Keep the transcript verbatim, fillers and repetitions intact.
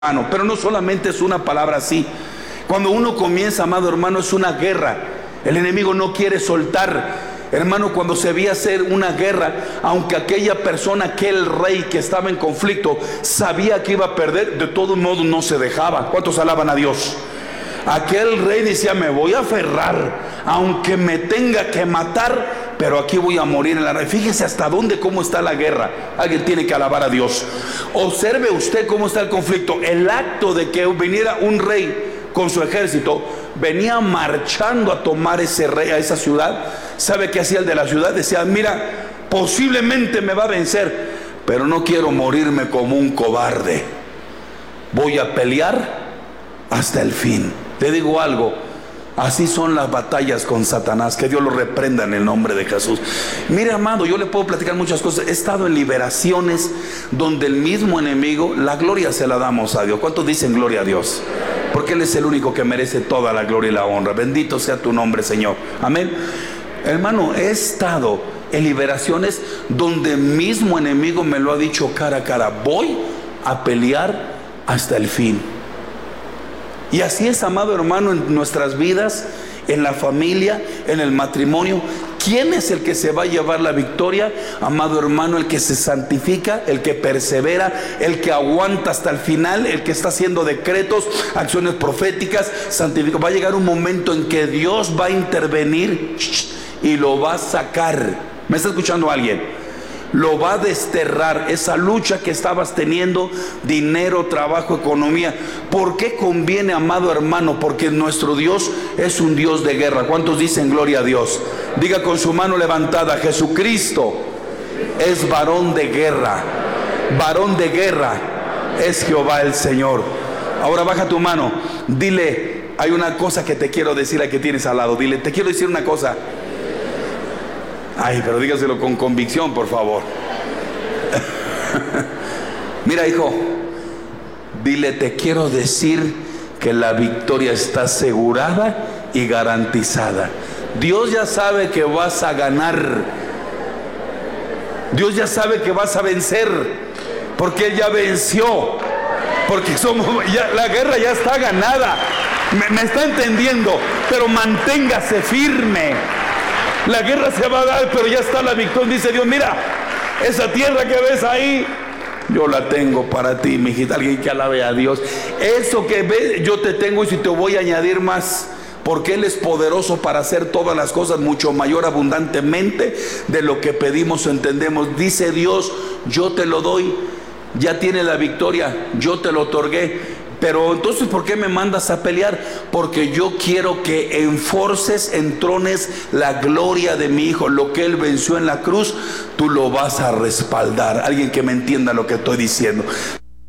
hermano. Pero no solamente es una palabra así. Cuando uno comienza, amado hermano, es una guerra. El enemigo no quiere soltar. Hermano, cuando se veía hacer una guerra, aunque aquella persona, aquel rey que estaba en conflicto, sabía que iba a perder, de todo modo no se dejaba. ¿Cuántos alaban a Dios? Aquel rey decía: me voy a aferrar, aunque me tenga que matar, pero aquí voy a morir en la guerra. Fíjese hasta dónde, cómo está la guerra. Alguien tiene que alabar a Dios. Observe usted cómo está el conflicto. El acto de que viniera un rey con su ejército, venía marchando a tomar ese rey, a esa ciudad. ¿Sabe qué hacía el de la ciudad? Decía: mira, posiblemente me va a vencer, pero no quiero morirme como un cobarde. Voy a pelear hasta el fin. Te digo algo, así son las batallas con Satanás. Que Dios lo reprenda en el nombre de Jesús. Mire, amado, yo le puedo platicar muchas cosas. He estado en liberaciones donde el mismo enemigo, la gloria se la damos a Dios. ¿Cuántos dicen gloria a Dios? Porque Él es el único que merece toda la gloria y la honra. Bendito sea tu nombre, Señor. Amén. Hermano, he estado en liberaciones donde el mismo enemigo me lo ha dicho cara a cara: voy a pelear hasta el fin. Y así es, amado hermano, en nuestras vidas, en la familia, en el matrimonio. ¿Quién es el que se va a llevar la victoria? Amado hermano, el que se santifica, el que persevera, el que aguanta hasta el final, el que está haciendo decretos, acciones proféticas, santifica. Va a llegar un momento en que Dios va a intervenir y lo va a sacar. ¿Me está escuchando alguien? Lo va a desterrar, esa lucha que estabas teniendo, dinero, trabajo, economía. ¿Por qué conviene, amado hermano? Porque nuestro Dios es un Dios de guerra. ¿Cuántos dicen gloria a Dios? Diga con su mano levantada: Jesucristo es varón de guerra. Varón de guerra es Jehová el Señor. Ahora baja tu mano, dile: hay una cosa que te quiero decir a que tienes al lado. Dile: te quiero decir una cosa. Ay, pero dígaselo con convicción, por favor. Mira, hijo, dile: te quiero decir que la victoria está asegurada y garantizada. Dios ya sabe que vas a ganar. Dios ya sabe que vas a vencer, porque Él ya venció. Porque somos, ya, la guerra ya está ganada. Me, me está entendiendo. Pero manténgase firme. La guerra se va a dar, pero ya está la victoria. Dice Dios: mira, esa tierra que ves ahí, yo la tengo para ti, mi hijita. Alguien que alabe a Dios. Eso que ves, yo te tengo, y si te voy a añadir más, porque Él es poderoso para hacer todas las cosas mucho mayor, abundantemente de lo que pedimos o entendemos. Dice Dios: yo te lo doy, ya tiene la victoria, yo te lo otorgué. Pero entonces, ¿por qué me mandas a pelear? Porque yo quiero que enforces, entrones la gloria de mi hijo. Lo que Él venció en la cruz, tú lo vas a respaldar. Alguien que me entienda lo que estoy diciendo.